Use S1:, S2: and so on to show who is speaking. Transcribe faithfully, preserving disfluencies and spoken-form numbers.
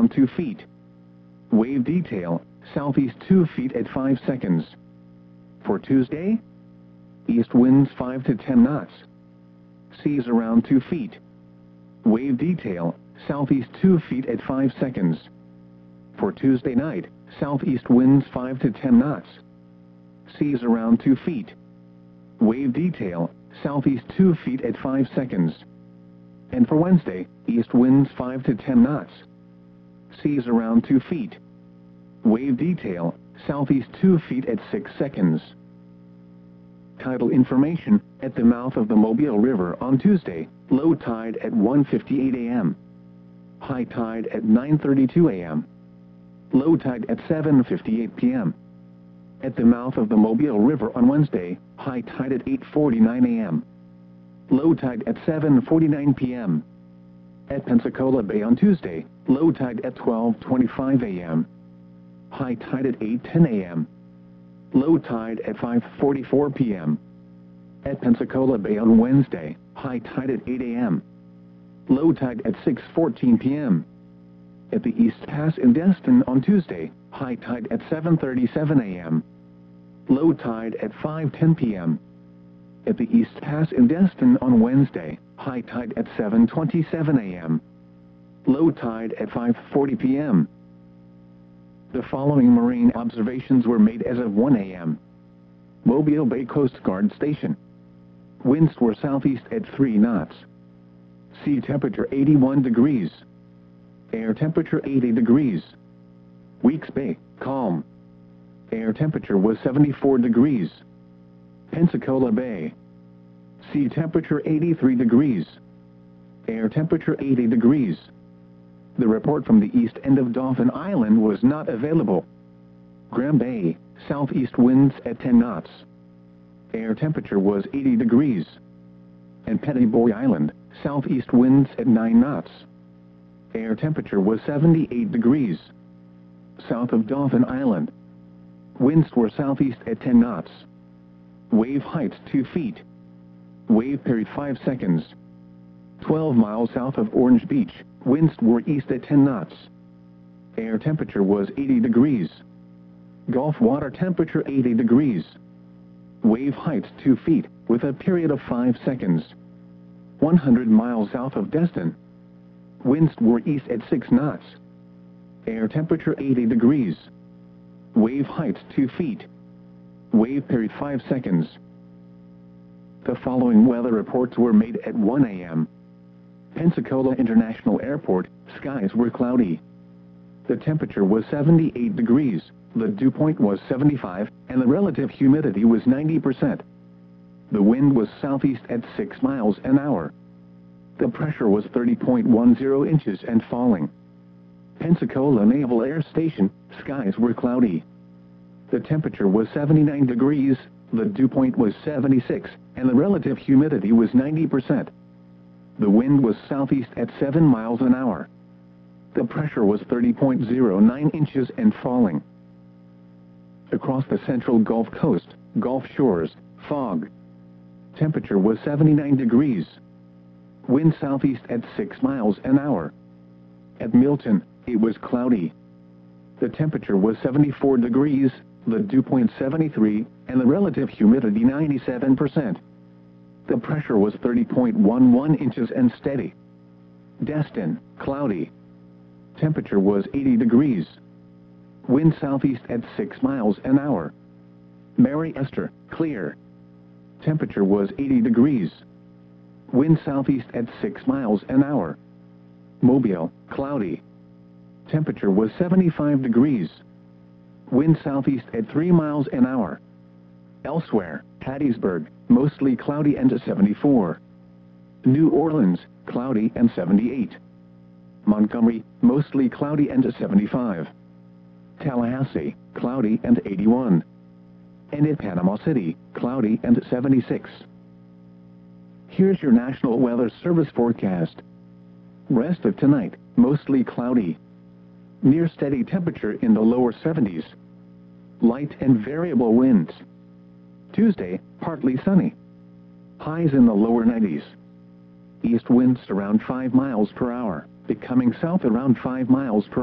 S1: around two feet. Wave detail, southeast two feet at five seconds. For Tuesday, east winds five to ten knots. Seas around two feet. Wave detail, southeast two feet at five seconds. For Tuesday night, southeast winds five to ten knots. Seas around two feet. Wave detail, southeast two feet at five seconds. And for Wednesday, east winds five to ten knots. Seas around two feet. Wave detail, southeast two feet at six seconds. Tidal information, at the mouth of the Mobile River on Tuesday, low tide at one fifty-eight a m High tide at nine thirty-two a m Low tide at seven fifty-eight p m At the mouth of the Mobile River on Wednesday, high tide at eight forty-nine a m Low tide at seven forty-nine p m At Pensacola Bay on Tuesday, low tide at twelve twenty-five a m High tide at eight ten a m Low tide at five forty-four p m At Pensacola Bay on Wednesday, high tide at eight a m Low tide at six fourteen p m At the East Pass in Destin on Tuesday, high tide at seven thirty-seven a m Low tide at five ten p m At the East Pass in Destin on Wednesday, high tide at seven twenty-seven a m Low tide at five forty p m The following marine observations were made as of one a m Mobile Bay Coast Guard Station. Winds were southeast at three knots. Sea temperature eighty-one degrees. Air temperature eighty degrees. Weeks Bay, calm. Air temperature was seventy-four degrees. Pensacola Bay. Sea temperature eighty-three degrees. Air temperature eighty degrees. The report from the east end of Dauphin Island was not available. Graham Bay, southeast winds at ten knots. Air temperature was eighty degrees. And Petty Boy Island, southeast winds at nine knots. Air temperature was seventy-eight degrees. South of Dauphin Island. Winds were southeast at ten knots. Wave height two feet. Wave period five seconds. twelve miles south of Orange Beach, winds were east at ten knots. Air temperature was eighty degrees. Gulf water temperature eighty degrees. Wave height two feet, with a period of five seconds. one hundred miles south of Destin. Winds were east at six knots. Air temperature eighty degrees. Wave height two feet. Wave period five seconds. The following weather reports were made at one a m Pensacola International Airport, skies were cloudy. The temperature was seventy-eight degrees, the dew point was seventy-five, and the relative humidity was ninety percent. The wind was southeast at six miles an hour. The pressure was thirty point one zero inches and falling. Pensacola Naval Air Station, skies were cloudy. The temperature was seventy-nine degrees, the dew point was seventy-six, and the relative humidity was ninety percent. The wind was southeast at seven miles an hour. The pressure was thirty point zero nine inches and falling. Across the central Gulf Coast, Gulf Shores, fog. Temperature was seventy-nine degrees. Wind southeast at six miles an hour. At Milton, it was cloudy. The temperature was seventy-four degrees, the dew point seventy-three, and the relative humidity ninety-seven percent. The pressure was thirty point one one inches and steady. Destin, cloudy. Temperature was eighty degrees. Wind southeast at six miles an hour. Mary Esther, clear. Temperature was eighty degrees. Wind southeast at six miles an hour. Mobile, cloudy. Temperature was seventy-five degrees. Wind southeast at three miles an hour. Elsewhere, Hattiesburg, mostly cloudy and seventy-four. New Orleans, cloudy and seventy-eight. Montgomery, mostly cloudy and seventy-five. Tallahassee, cloudy and eighty-one. And in Panama City, cloudy and seventy-six. Here's your National Weather Service forecast. Rest of tonight, mostly cloudy. Near steady temperature in the lower seventies. Light and variable winds. Tuesday, partly sunny. Highs in the lower nineties. East winds around five miles per hour, becoming south around five miles per hour.